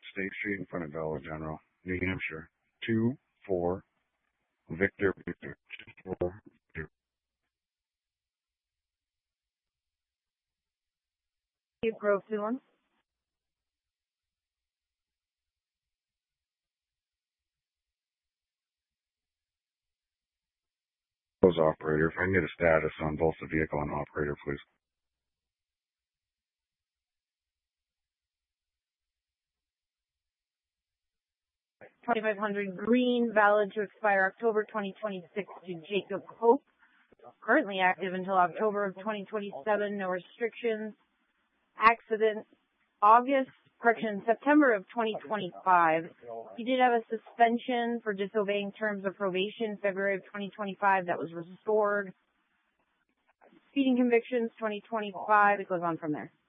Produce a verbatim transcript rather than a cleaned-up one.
State Street in front of Dollar General, New Hampshire. Two, four, Victor, Victor, two, four, Victor. You Grove two one. Those operator, if I can get a status on both the vehicle and operator, please. twenty-five hundred green, valid to expire October twenty twenty-six to Jacob Hope. Currently active until October of twenty twenty-seven, no restrictions. Accident August, correction, September of twenty twenty-five. He did have a suspension for disobeying terms of probation, February of twenty twenty-five. That was restored. Speeding convictions, twenty twenty-five. It goes on from there.